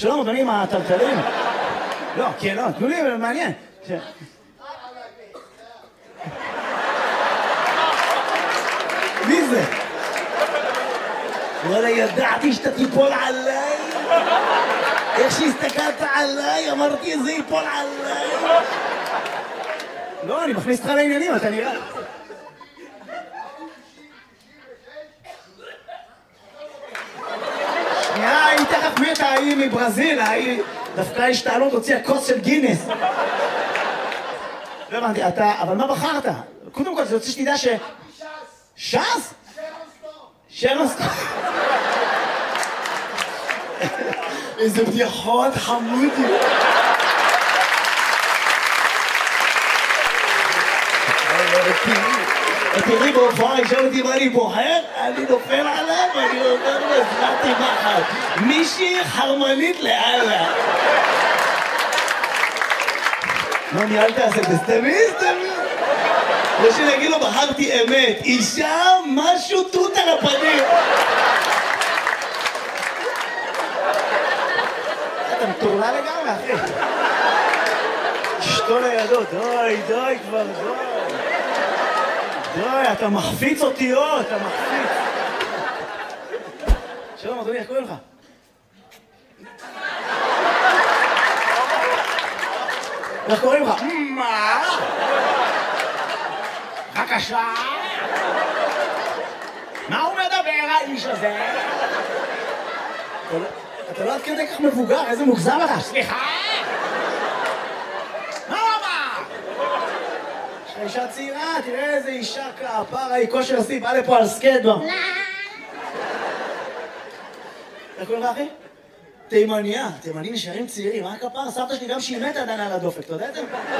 שלום, אדוני, מה הטלטלים? לא, כן, לא, תנו לי, מעניין. מי זה? וואלה, ידעתי שאתה תיפול עליי. איך שהסתכלת עליי, אמרתי, זה ייפול עליי. לא, אני מכניס אותך לעניינים, אתה נראה. שנייה, היא תכף מתה, היא מברזיל, היא דווקא השתעלות הוציאה כוס של גינס. לא הבנתי, אתה, אבל מה בחרת? קודם כל, זה רוצה שתדע ש... ש"ס? שרון סטון. איזה בדיחות חמודי. תראי בהופעה, ישאל אותי מה אני בוחר, אני נופל עליו, אני אומר לו, הזמרתי מחר. מישהי חרמנית לאללה. מה ניהלת עשה? סתמי. לא שנגיד לו, בחרתי אמת. אישה, משהו תות על הפנים. אתה מטורלה לגמרי, אחי. אשתו לידו, די כבר, די, אתה מחפיץ אותיות, אתה מחפיץ. שלום, אדוני, איך קוראים לך? איך קוראים לך? מה? בבקשה? מה הוא מדבר, האיש הזה? אתה לא עד כדי כך מבוגר, איזה מוגזם אתה? סליחה? מה הוא אמר? יש לך אישה צעירה, תראה איזה אישה כפרה, היא כושר עשי, באה לפה על סקייטבורד. איך קוראים לך, אחי? תימניה, תימנים נשארים צעירים, מה הכפרה? סבתא שלי גם שהיא מתה עדיין על הדופק, אתה יודע את זה?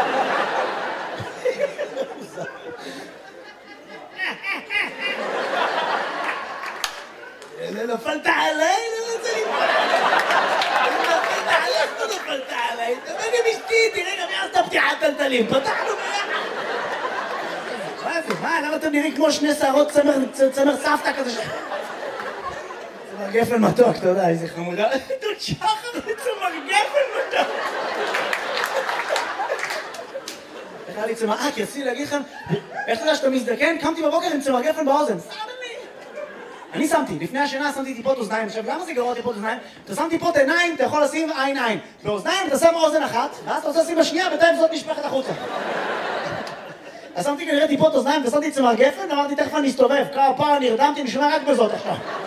נפלת עליי, לא רוצה ליפול עליי. נפלת עליי, לא נפלת עליי. תבוא גם אשתי, תראה גם יעשת פתיחת טלטלים. פתחנו ביחד. מה זה? מה? למה אתם נראים כמו שני שערות צמר סבתא כזה ש... צמר גפן מתוק, אתה יודע, איזה חמודה. דוד שחר, צמר גפן מתוק. איך היה לי צמר... כי רציתי להגיד לכם, איך אתה יודע שאתה מזדקן? קמתי בבוקר עם צמר גפן באוזן. אני שמתי, לפני השינה שמתי טיפות אוזניים. עכשיו, למה זה גרוע טיפות אוזניים? אתה שם טיפות עיניים, אתה יכול לשים עין. באוזניים אתה שם אוזן אחת, ואז אתה רוצה לשים בשנייה, בינתיים זאת נשפכת החוצה. אז שמתי כנראה טיפות אוזניים, ושמתי צמר גפן, אמרתי, תכף אני אסתובב. כמה פעם נרדמתי, אני שומע רק בזאת עכשיו.